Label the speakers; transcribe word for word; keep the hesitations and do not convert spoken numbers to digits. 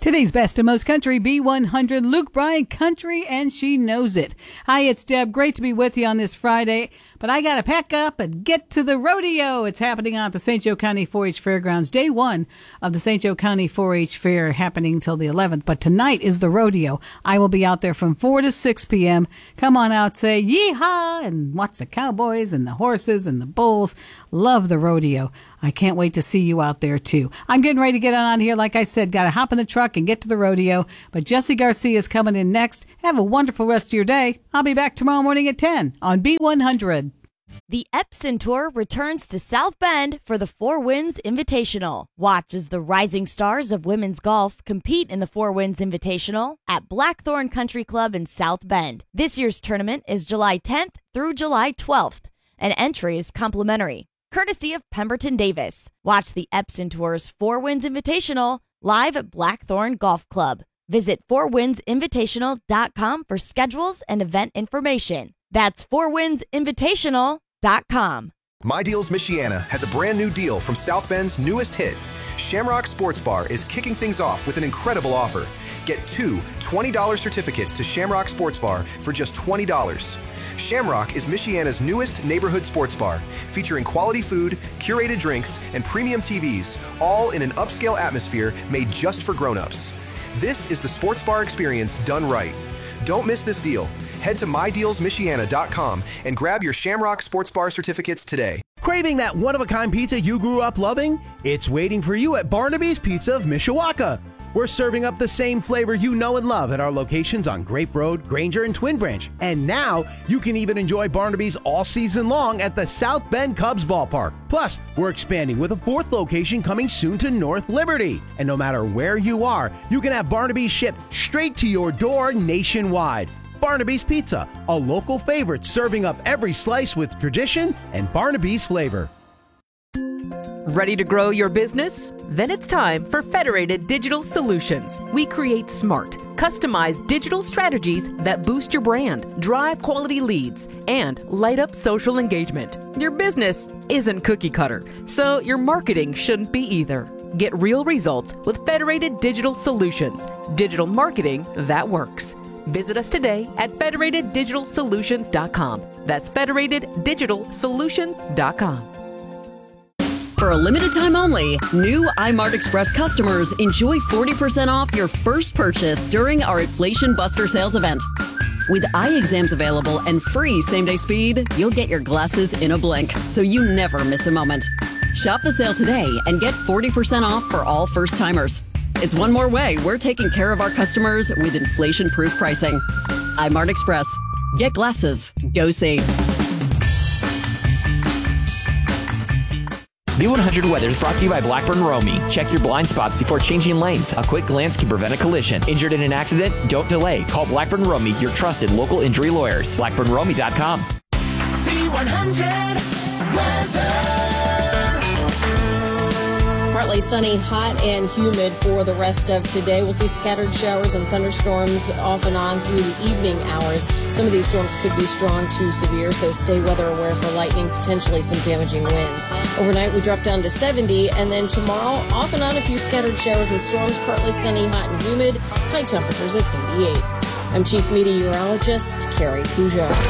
Speaker 1: Today's best and most country, B one hundred, Luke Bryan Country, and she knows it. Hi, it's Deb. Great to be with you on this Friday, but I got to pack up and get to the rodeo. It's happening on the Saint Joe County four H Fairgrounds. Day one of the Saint Joe County four H Fair happening till the eleventh, but tonight is the rodeo. I will be out there from four to six p.m. Come on out, say yeehaw, and watch the cowboys and the horses and the bulls. Love the rodeo. I can't wait to see you out there, too. I'm getting ready to get on here. Like I said, got to hop in the truck and get to the rodeo. But Jesse Garcia is coming in next. Have a wonderful rest of your day. I'll be back tomorrow morning at ten on B one hundred.
Speaker 2: The Epson Tour returns to South Bend for the Four Winds Invitational. Watch as the rising stars of women's golf compete in the Four Winds Invitational at Blackthorn Country Club in South Bend. This year's tournament is July tenth through July twelfth, and entry is complimentary, courtesy of Pemberton Davis. Watch the Epson Tour's Four Winds Invitational live at Blackthorn Golf Club. Visit four winds invitational dot com for schedules and event information. That's four winds invitational dot com.
Speaker 3: My Deals Michiana has a brand new deal from South Bend's newest hit. Shamrock Sports Bar is kicking things off with an incredible offer. Get two twenty dollars certificates to Shamrock Sports Bar for just twenty dollars. Shamrock is Michiana's newest neighborhood sports bar, featuring quality food, curated drinks, and premium T Vs, all in an upscale atmosphere made just for grown-ups. This is the sports bar experience done right. Don't miss this deal. Head to my deals michiana dot com and grab your Shamrock Sports Bar certificates today.
Speaker 4: Craving that one-of-a-kind pizza you grew up loving? It's waiting for you at Barnaby's Pizza of Mishawaka. We're serving up the same flavor you know and love at our locations on Grape Road, Granger, and Twin Branch. And now, you can even enjoy Barnaby's all season long at the South Bend Cubs Ballpark. Plus, we're expanding with a fourth location coming soon to North Liberty. And no matter where you are, you can have Barnaby's shipped straight to your door nationwide. Barnaby's Pizza, a local favorite serving up every slice with tradition and Barnaby's flavor.
Speaker 5: Ready to grow your business? Then it's time for Federated Digital Solutions. We create smart, customized digital strategies that boost your brand, drive quality leads, and light up social engagement. Your business isn't cookie cutter, so your marketing shouldn't be either. Get real results with Federated Digital Solutions. Digital marketing that works. Visit us today at federated digital solutions dot com. That's federated digital solutions dot com.
Speaker 6: For a limited time only, new iMart Express customers enjoy forty percent off your first purchase during our Inflation Buster sales event. With eye exams available and free same-day speed, you'll get your glasses in a blink, so you never miss a moment. Shop the sale today and get forty percent off for all first-timers. It's one more way we're taking care of our customers with inflation-proof pricing. iMart Express. Get glasses. Go see.
Speaker 7: B one hundred weather is brought to you by Blackburn Romy. Check your blind spots before changing lanes. A quick glance can prevent a collision. Injured in an accident? Don't delay. Call Blackburn Romy, your trusted local injury lawyers. blackburn romy dot com.
Speaker 8: B one hundred weather.
Speaker 9: Partly sunny, hot, and humid for the rest of today. We'll see scattered showers and thunderstorms off and on through the evening hours. Some of these storms could be strong to severe, so stay weather aware for lightning, potentially some damaging winds. Overnight, we drop down to seventy, and then tomorrow, off and on a few scattered showers and storms, partly sunny, hot, and humid, high temperatures at eighty-eight. I'm Chief Meteorologist Carrie Peugeot.